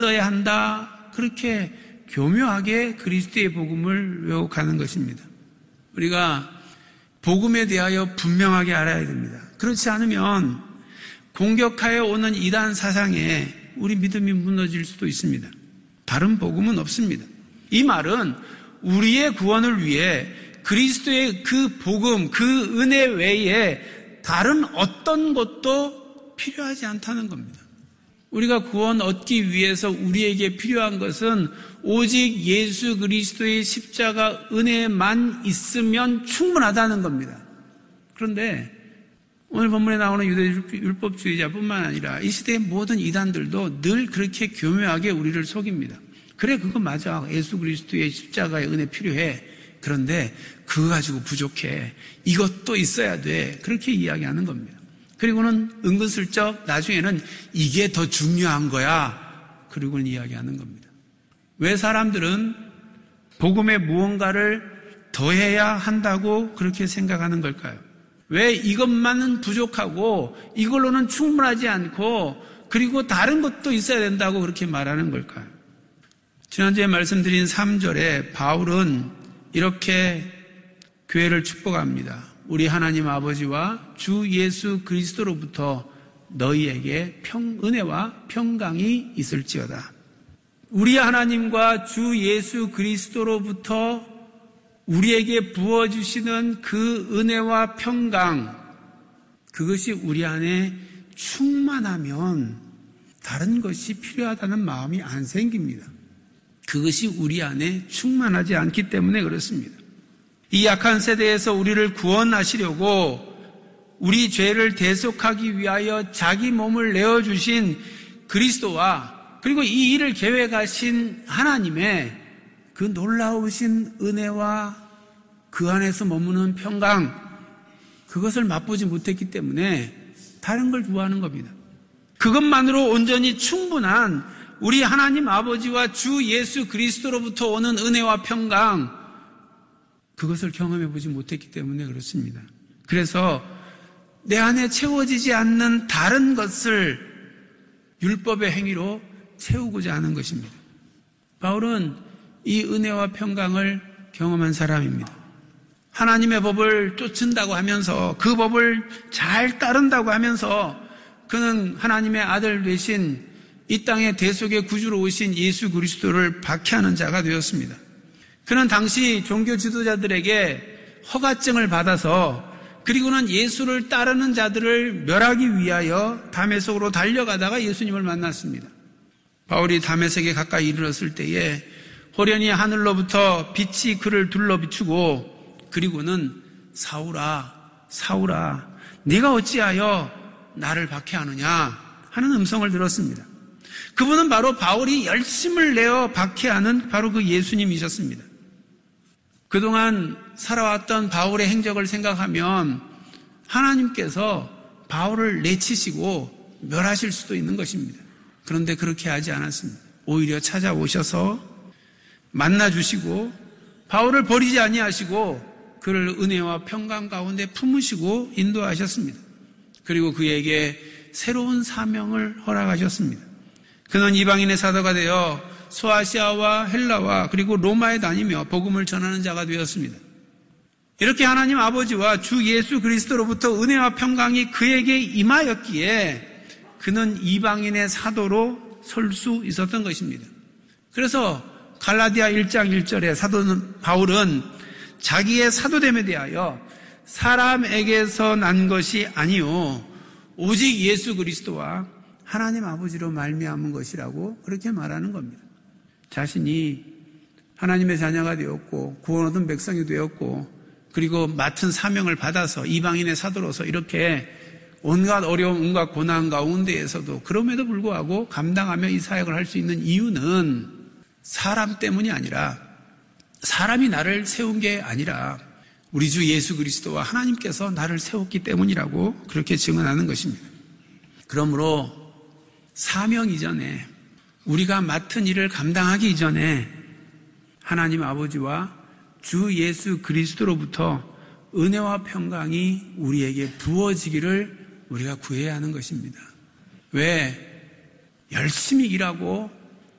써야 한다. 그렇게 교묘하게 그리스도의 복음을 왜곡하는 것입니다. 우리가 복음에 대하여 분명하게 알아야 됩니다. 그렇지 않으면 공격하여 오는 이단 사상에 우리 믿음이 무너질 수도 있습니다. 다른 복음은 없습니다. 이 말은 우리의 구원을 위해 그리스도의 그 복음, 그 은혜 외에 다른 어떤 것도 필요하지 않다는 겁니다. 우리가 구원 얻기 위해서 우리에게 필요한 것은 오직 예수 그리스도의 십자가 은혜만 있으면 충분하다는 겁니다. 그런데 오늘 본문에 나오는 유대율법주의자뿐만 아니라 이 시대의 모든 이단들도 늘 그렇게 교묘하게 우리를 속입니다. 그래, 그거 맞아. 예수 그리스도의 십자가의 은혜 필요해. 그런데 그거 가지고 부족해. 이것도 있어야 돼. 그렇게 이야기하는 겁니다. 그리고는 은근슬쩍 나중에는 이게 더 중요한 거야. 그리고는 이야기하는 겁니다. 왜 사람들은 복음에 무언가를 더해야 한다고 그렇게 생각하는 걸까요? 왜 이것만은 부족하고 이걸로는 충분하지 않고 그리고 다른 것도 있어야 된다고 그렇게 말하는 걸까요? 지난주에 말씀드린 3절에 바울은 이렇게 교회를 축복합니다. 우리 하나님 아버지와 주 예수 그리스도로부터 너희에게 은혜와 평강이 있을지어다. 우리 하나님과 주 예수 그리스도로부터 우리에게 부어주시는 그 은혜와 평강, 그것이 우리 안에 충만하면 다른 것이 필요하다는 마음이 안 생깁니다. 그것이 우리 안에 충만하지 않기 때문에 그렇습니다. 이 약한 세대에서 우리를 구원하시려고 우리 죄를 대속하기 위하여 자기 몸을 내어주신 그리스도와 그리고 이 일을 계획하신 하나님의 그 놀라우신 은혜와 그 안에서 머무는 평강, 그것을 맛보지 못했기 때문에 다른 걸 구하는 겁니다. 그것만으로 온전히 충분한 우리 하나님 아버지와 주 예수 그리스도로부터 오는 은혜와 평강, 그것을 경험해 보지 못했기 때문에 그렇습니다. 그래서 내 안에 채워지지 않는 다른 것을 율법의 행위로 채우고자 하는 것입니다. 바울은 이 은혜와 평강을 경험한 사람입니다. 하나님의 법을 쫓는다고 하면서 그 법을 잘 따른다고 하면서 그는 하나님의 아들 되신 이 땅의 대속의 구주로 오신 예수 그리스도를 박해하는 자가 되었습니다. 그는 당시 종교 지도자들에게 허가증을 받아서 그리고는 예수를 따르는 자들을 멸하기 위하여 다메섹으로 달려가다가 예수님을 만났습니다. 바울이 다메섹에 가까이 이르렀을 때에 호련히 하늘로부터 빛이 그를 둘러 비추고 그리고는 사울아, 사울아, 네가 어찌하여 나를 박해하느냐 하는 음성을 들었습니다. 그분은 바로 바울이 열심을 내어 박해하는 바로 그 예수님이셨습니다. 그동안 살아왔던 바울의 행적을 생각하면 하나님께서 바울을 내치시고 멸하실 수도 있는 것입니다. 그런데 그렇게 하지 않았습니다. 오히려 찾아오셔서 만나주시고 바울을 버리지 아니하시고 그를 은혜와 평강 가운데 품으시고 인도하셨습니다. 그리고 그에게 새로운 사명을 허락하셨습니다. 그는 이방인의 사도가 되어 소아시아와 헬라와 그리고 로마에 다니며 복음을 전하는 자가 되었습니다. 이렇게 하나님 아버지와 주 예수 그리스도로부터 은혜와 평강이 그에게 임하였기에 그는 이방인의 사도로 설 수 있었던 것입니다. 그래서 갈라디아 1장 1절에 사도 바울은 자기의 사도됨에 대하여 사람에게서 난 것이 아니요 오직 예수 그리스도와 하나님 아버지로 말미암은 것이라고 그렇게 말하는 겁니다. 자신이 하나님의 자녀가 되었고 구원 얻은 백성이 되었고 그리고 맡은 사명을 받아서 이방인의 사도로서 이렇게 온갖 어려움, 온갖 고난 가운데에서도 그럼에도 불구하고 감당하며 이 사역을 할 수 있는 이유는 사람 때문이 아니라 사람이 나를 세운 게 아니라 우리 주 예수 그리스도와 하나님께서 나를 세웠기 때문이라고 그렇게 증언하는 것입니다. 그러므로 사명 이전에 우리가 맡은 일을 감당하기 이전에 하나님 아버지와 주 예수 그리스도로부터 은혜와 평강이 우리에게 부어지기를 우리가 구해야 하는 것입니다. 왜? 열심히 일하고